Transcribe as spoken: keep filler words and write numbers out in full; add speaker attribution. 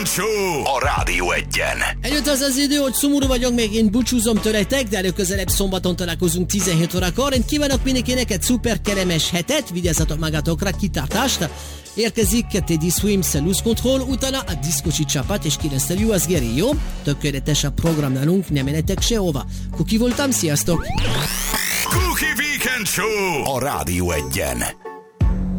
Speaker 1: Weekend Show a Rádió Egyen.
Speaker 2: Eljött az az idő, hogy szomorú vagyok, még én búcsúzom tőletek, de előközelebb szombaton találkozunk tizenhét órakor. Én kívánok mindenkinek egy szuper kellemes hetet, vigyázzatok magatokra, kitartást. Érkezik Teddy Swims Loose Control, utána a diszkocsi csapat, és kilenctől U S Gary, jó? Tökéletes a program nálunk, nem menjetek sehova. Kuki voltam, sziasztok!
Speaker 1: Cookie Weekend Show a Rádió Egyen.